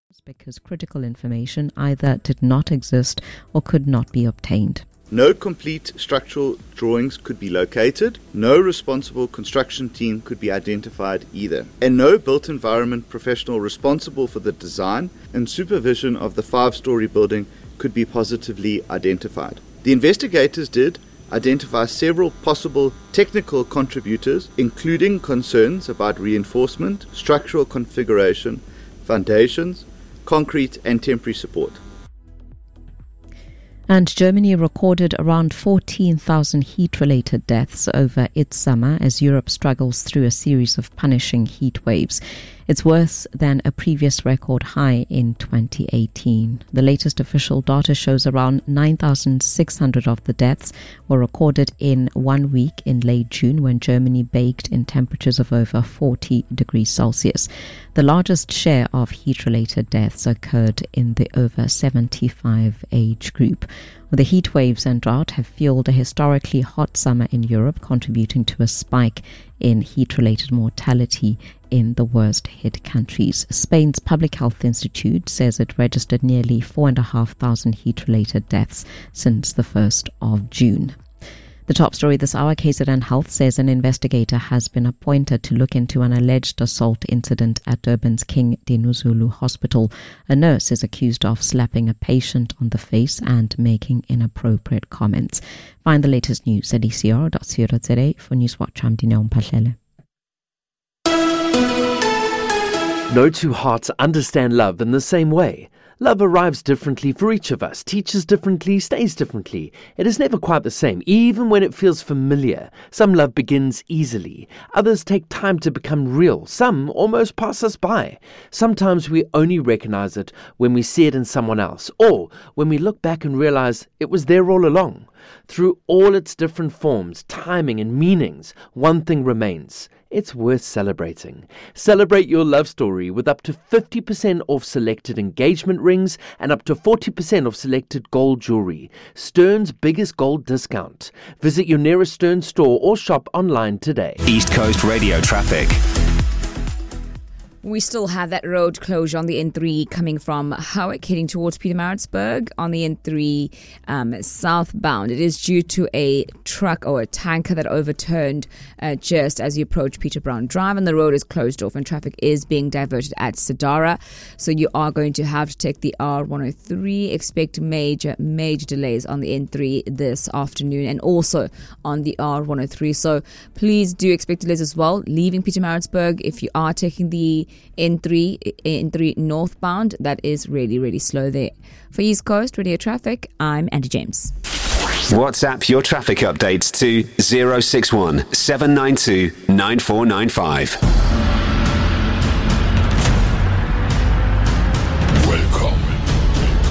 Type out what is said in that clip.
because critical information either did not exist or could not be obtained. No complete structural drawings could be located, no responsible construction team could be identified either, and no built environment professional responsible for the design and supervision of the 5-story building could be positively identified. The investigators did identify several possible technical contributors, including concerns about reinforcement, structural configuration, foundations, concrete and temporary support. And Germany recorded around 14,000 heat-related deaths over its summer as Europe struggles through a series of punishing heat waves. It's worse than a previous record high in 2018. The latest official data shows around 9,600 of the deaths were recorded in 1 week in late June when Germany baked in temperatures of over 40 degrees Celsius. The largest share of heat-related deaths occurred in the over 75 age group. The heat waves and drought have fueled a historically hot summer in Europe, contributing to a spike in heat-related mortality in the worst-hit countries. Spain's Public Health Institute says it registered nearly 4,500 heat-related deaths since the 1st of June. The top story this hour, KZN Health says an investigator has been appointed to look into an alleged assault incident at Durban's King Dinuzulu Hospital. A nurse is accused of slapping a patient on the face and making inappropriate comments. Find the latest news at ecr.co.za. For Newswatch, I'm Dineo Mphahlele. No two hearts understand love in the same way. Love arrives differently for each of us, teaches differently, stays differently. It is never quite the same, even when it feels familiar. Some love begins easily. Others take time to become real. Some almost pass us by. Sometimes we only recognize it when we see it in someone else, or when we look back and realize it was there all along. Through all its different forms, timing and meanings, one thing remains. It's worth celebrating. Celebrate your love story with up to 50% off selected engagement rings and up to 40% off selected gold jewelry. Stern's biggest gold discount. Visit your nearest Stern store or shop online today. East Coast Radio traffic. We still have that road closure on the N3 coming from Howick heading towards Pietermaritzburg on the N3 southbound. It is due to a truck or a tanker that overturned just as you approach Peter Brown Drive, and the road is closed off and traffic is being diverted at Sadara. So you are going to have to take the R103. Expect major delays on the N3 this afternoon and also on the R103. So please do expect delays as well. Leaving Pietermaritzburg, if you are taking the N3 northbound, that is really slow there. For East Coast Radio Traffic, I'm Andy James. WhatsApp your traffic updates to 061 792 9495.